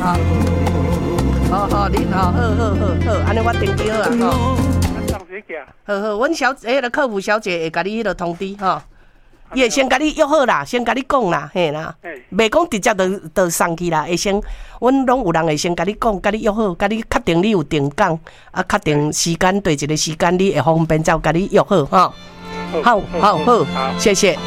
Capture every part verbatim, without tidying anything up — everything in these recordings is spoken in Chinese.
好，好好，你好，好好好好，安尼我登记好啊吼。好好，阮小迄个客服小姐会甲你迄个通知吼。伊会先甲你约好啦，先甲你讲啦，嘿啦，袂讲直接就就送去啦。会先，阮拢有人会先甲你讲，甲你约好，甲你确定你有定岗，啊，确定时间对一个时间，你会方便才有甲你约好吼。好，好，好，谢谢。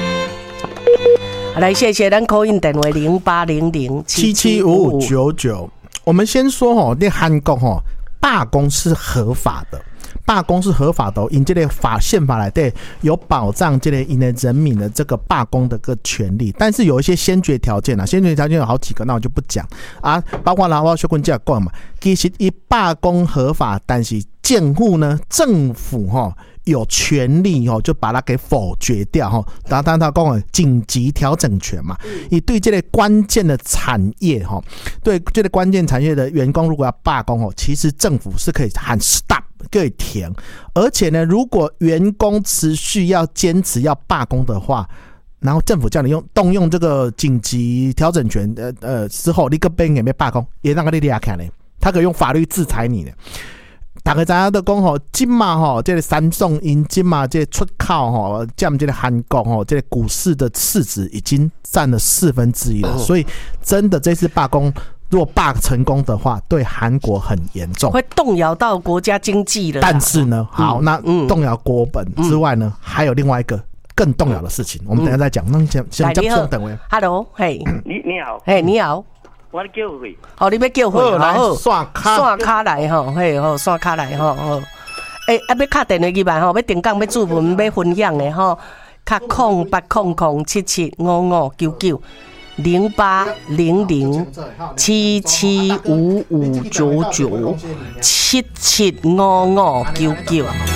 来，谢谢咱call in电话零八零零七七五五九九。我们先说吼，在韩国吼，罢工是合法的。罢工是合法的、哦，因这个法宪法来对有保障这个因的人民的这个罢工的个权利，但是有一些先决条件啊，先决条件有好几个，那我就不讲啊。包括我小坤这样讲嘛，其实一罢工合法，但是政府呢，政府哈、哦、有权利哦，就把它给否决掉哈。当然他讲的紧急调整权嘛，你对这类关键的产业哈，对这类关键产业的员工如果要罢工哦，其实政府是可以喊 stop。可以停，而且呢，如果员工持续要坚持要罢工的话，然后政府叫你用动用这个紧急调整权，呃呃之后，你个边也没罢工，也让个你俩看呢，他可以用法律制裁你呢。大家知影都讲吼，今嘛吼，这个三送因今嘛这出口吼，占这个韩国吼，这个股市的市值已经占了四分之一了，所以真的这次罢工。如果罢成功的话，对韩国很严重， 会动摇到国家经济了。 但是呢，好，嗯、那动摇国本之外呢，嗯、还有另外一个更动摇的事情，嗯、我们等一下再讲。那先先先等位 ，Hello， 嘿， 你你好， 嘿，你好， 我叫会， 好，你要叫会， 来刷卡， 刷卡来吼，嘿，好，刷卡来吼，好，诶，啊，要敲电话去吧吼，要定岗，要注文，要分享的吼，敲空八空空七七五五九九。零八零零七七五五九九七七五五九九。